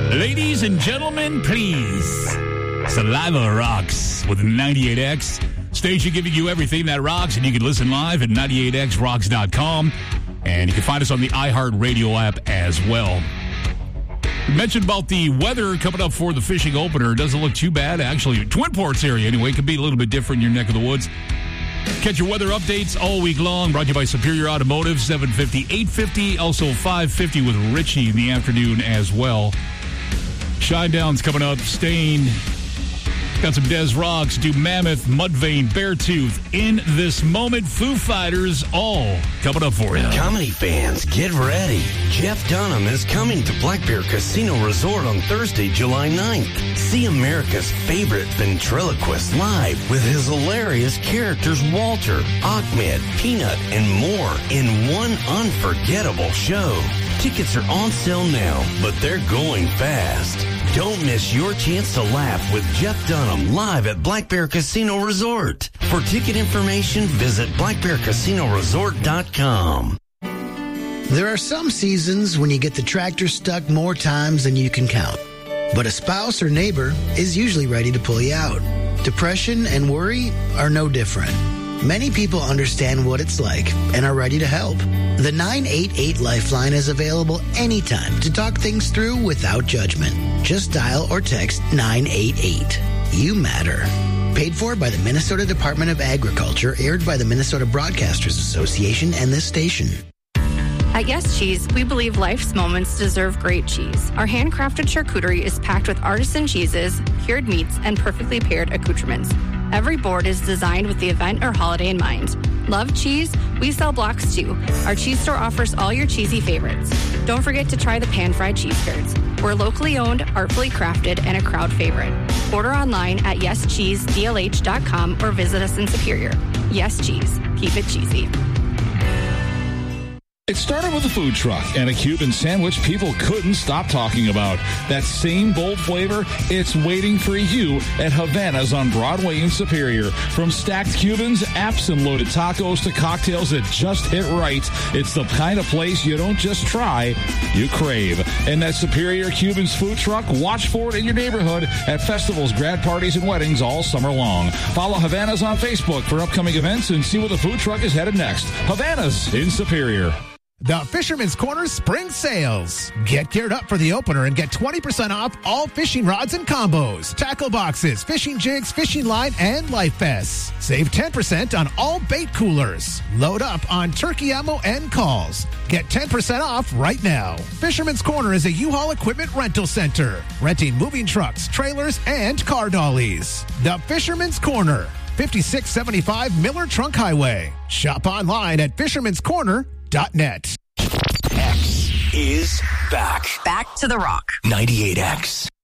Ladies and gentlemen, please. Saliva Rocks with 98X. Station giving you everything that rocks, and you can listen live at 98xrocks.com. And you can find us on the iHeartRadio app as well. We mentioned about the weather coming up for the fishing opener. It doesn't look too bad, actually. Twin Ports area, anyway. It could be a little bit different in your neck of the woods. Catch your weather updates all week long. Brought to you by Superior Automotive, 750, 850, also 550 with Richie in the afternoon as well. Shinedown's coming up. Stain. Got some Des Rocks, do Mammoth, Mudvayne, Beartooth. In this moment, Foo Fighters, all coming up for you. Comedy fans, get ready. Jeff Dunham is coming to Black Bear Casino Resort on Thursday, July 9th. See America's favorite ventriloquist live with his hilarious characters Walter, Ahmed, Peanut, and more in one unforgettable show. Tickets are on sale now, but they're going fast. Don't miss your chance to laugh with Jeff Dunham live at Black Bear Casino Resort. For ticket information, visit blackbearcasinoresort.com. There are some seasons when you get the tractor stuck more times than you can count. But a spouse or neighbor is usually ready to pull you out. Depression and worry are no different. Many people understand what it's like and are ready to help. The 988 Lifeline is available anytime to talk things through without judgment. Just dial or text 988. You matter. Paid for by the Minnesota Department of Agriculture, aired by the Minnesota Broadcasters Association and this station. At Yes Cheese, we believe life's moments deserve great cheese. Our handcrafted charcuterie is packed with artisan cheeses, cured meats, and perfectly paired accoutrements. Every board is designed with the event or holiday in mind. Love cheese? We sell blocks too. Our cheese store offers all your cheesy favorites. Don't forget to try the pan-fried cheese curds. We're locally owned, artfully crafted, and a crowd favorite. Order online at yescheesedlh.com or visit us in Superior. Yes Cheese. Keep it cheesy. It started with a food truck and a Cuban sandwich people couldn't stop talking about. That same bold flavor, it's waiting for you at Havana's on Broadway in Superior. From stacked Cubans, apps, and loaded tacos to cocktails that just hit right, it's the kind of place you don't just try, you crave. And that Superior Cubans food truck, watch for it in your neighborhood at festivals, grad parties, and weddings all summer long. Follow Havana's on Facebook for upcoming events and see where the food truck is headed next. Havana's in Superior. The Fisherman's Corner Spring Sales. Get geared up for the opener and get 20% off all fishing rods and combos, tackle boxes, fishing jigs, fishing line, and life vests. Save 10% on all bait coolers. Load up on turkey ammo and calls. Get 10% off right now. Fisherman's Corner is a U-Haul equipment rental center, renting moving trucks, trailers, and car dollies. The Fisherman's Corner, 5675 Miller Trunk Highway. Shop online at fishermanscorner.net. X is back. Back to the rock. 98X.